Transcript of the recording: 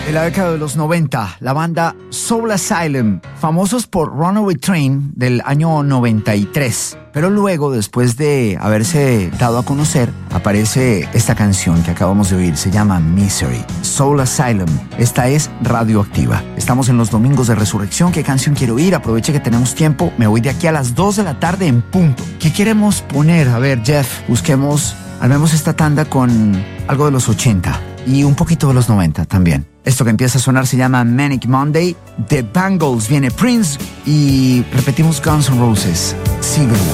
En la década de los 90, la banda Soul Asylum, famosos por Runaway Train del año 93. Pero luego, después de haberse dado a conocer, aparece esta canción que acabamos de oír. Se llama Misery. Soul Asylum. Esta es Radioactiva. Estamos en los domingos de Resurrección. ¿Qué canción quiero oír? Aproveche que tenemos tiempo. Me voy de aquí a las 2 de la tarde en punto. ¿Qué queremos poner? A ver, Jeff, busquemos, armemos esta tanda con algo de los 80 y un poquito de los 90 también. Esto que empieza a sonar se llama Manic Monday. The Bangles, viene Prince y repetimos Guns N' Roses, Civil War.